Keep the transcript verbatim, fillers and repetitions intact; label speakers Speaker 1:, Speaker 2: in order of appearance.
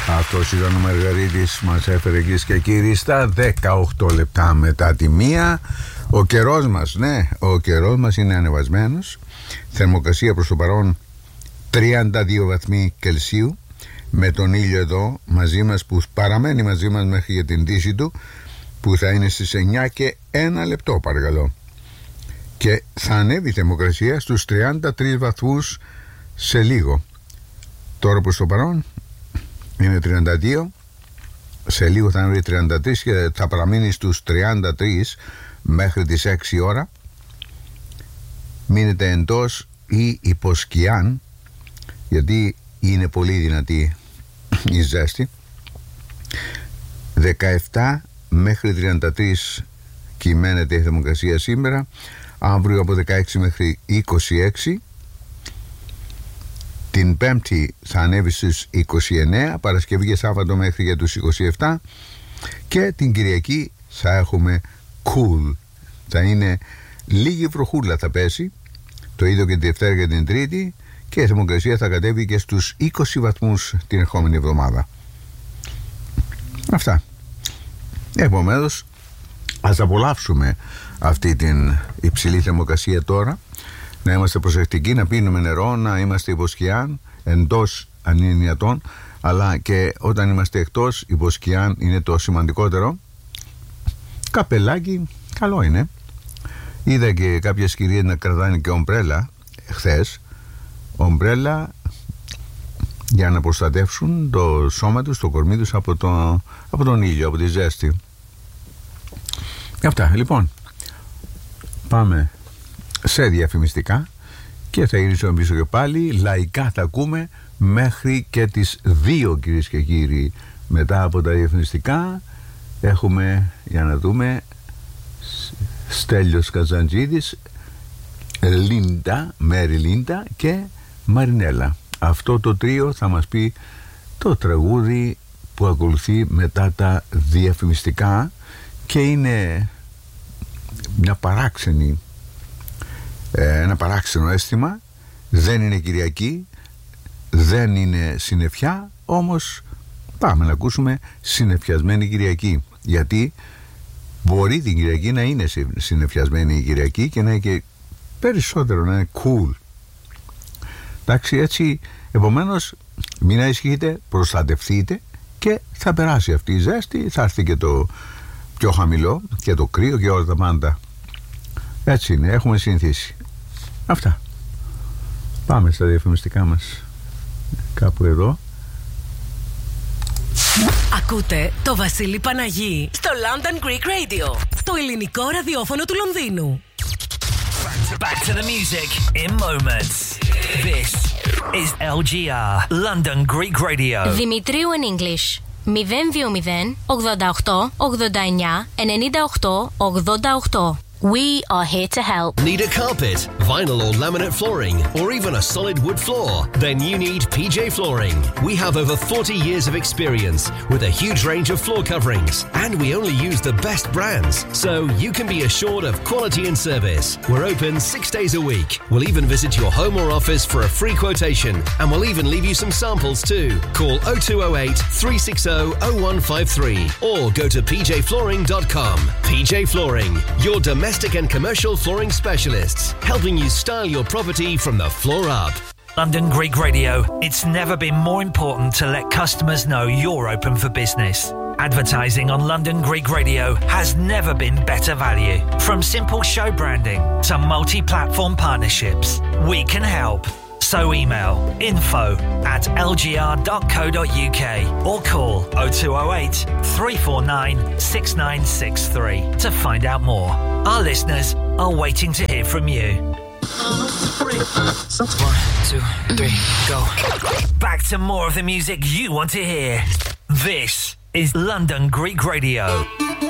Speaker 1: Αυτός ήταν ο Μαργαρίτης, μας έφερε κυρίες και κύριοι στα δεκαοκτώ λεπτά μετά τη μία. Ο καιρός μας, ναι, ο καιρός μας είναι ανεβασμένος. Θερμοκρασία προς το παρόν τριάντα δύο βαθμοί Κελσίου, με τον ήλιο εδώ μαζί μας, που παραμένει μαζί μας μέχρι για την δύση του, που θα είναι στις εννιά και ένα λεπτό παρακαλώ. Και θα ανέβει η θερμοκρασία στους τριάντα τρεις βαθμούς σε λίγο. Τώρα προς το παρόν είναι τριάντα δύο, σε λίγο θα ανέβει τριάντα τρία και θα παραμείνει στους τριάντα τρία μέχρι τις έξι ώρα. Μείνετε εντός ή υποσκιάν, γιατί είναι πολύ δυνατή η ζέστη. Δεκαεπτά μέχρι τριάντα τρία κυμαίνεται η θερμοκρασία σήμερα. Αύριο από δεκαέξι μέχρι είκοσι έξι. Την Πέμπτη θα ανέβει στους είκοσι εννέα, Παρασκευή και Σάββατο μέχρι για τους είκοσι επτά, και την Κυριακή θα έχουμε cool. Θα είναι λίγη βροχούλα, θα πέσει, το ίδιο και την Δευτέρα και την Τρίτη, και η θερμοκρασία θα κατέβει και στους είκοσι βαθμούς την ερχόμενη εβδομάδα. Αυτά. Επομένως, ας απολαύσουμε αυτή την υψηλή θερμοκρασία τώρα, να είμαστε προσεκτικοί, να πίνουμε νερό, να είμαστε υποσκιάν εντός αν είναι δυνατόν, αλλά και όταν είμαστε εκτός, υποσκιάν είναι το σημαντικότερο. Καπελάκι καλό είναι. Είδα και κάποιες κυρίες να κρατάνε και ομπρέλα χθες, ομπρέλα για να προστατεύσουν το σώμα τους, το κορμί τους από, το, από τον ήλιο, από τη ζέστη. Αυτά λοιπόν. Πάμε σε διαφημιστικά και θα γυρίσουμε πίσω και πάλι. Λαϊκά θα ακούμε μέχρι και τις δύο, κυρίες και κύριοι. Μετά από τα διαφημιστικά έχουμε, για να δούμε, Στέλιος Καζαντζίδης, Λίντα, Μέρι Λίντα και Μαρινέλα. Αυτό το τρίο θα μας πει το τραγούδι που ακολουθεί μετά τα διαφημιστικά, και είναι μια παράξενη ένα παράξενο αίσθημα. Δεν είναι Κυριακή, δεν είναι συννεφιά, όμως πάμε να ακούσουμε συννεφιασμένη Κυριακή, γιατί μπορεί την Κυριακή να είναι συννεφιασμένη η Κυριακή και να είναι και περισσότερο, να είναι cool. Εντάξει, έτσι, επομένως μην ανησυχείτε, προστατευτείτε και θα περάσει αυτή η ζέστη, θα έρθει και το πιο χαμηλό και το κρύο και όλα τα πάντα. Έτσι είναι, έχουμε συνηθίσει. Αυτά. Πάμε στα διαφημιστικά μας. Κάπου εδώ.
Speaker 2: Ακούτε το Βασίλη Παναγί στο London Greek Radio, το ελληνικό ραδιόφωνο του Λονδίνου.
Speaker 3: Back to the music in moments. This is ελ τζι αρ London Greek Radio.
Speaker 4: Δημητρίου in English. μηδέν δύο μηδέν ογδόντα οκτώ ογδόντα εννιά ενενήντα οκτώ ογδόντα οκτώ. We are here to help.
Speaker 5: Need a carpet, vinyl or laminate flooring, or even a solid wood floor? Then you need P J Flooring. We have over forty years of experience with a huge range of floor coverings, and we only use the best brands, so you can be assured of quality and service. We're open six days a week. We'll even visit your home or office for a free quotation, and we'll even leave you some samples too. Call oh two oh eight, three six oh, oh one five three or go to p j flooring dot com. P J Flooring, your domestic and commercial flooring specialists, helping you style your property from the floor up.
Speaker 3: London Greek Radio. It's never been more important to let customers know you're open for business. Advertising on London Greek Radio has never been better value. From simple show branding to multi-platform partnerships, we can help. So email info at l g r dot co dot u k or call oh two oh eight, three four nine, six nine six three to find out more. Our listeners are waiting to hear from you. One, two, three, go. Back to more of the music you want to hear. This is London Greek Radio.